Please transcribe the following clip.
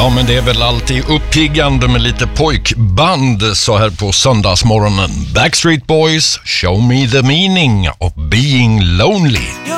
Ja, men det är väl alltid uppiggande med lite pojkband så här på söndagsmorgonen. Backstreet Boys, Show Me the Meaning of Being Lonely.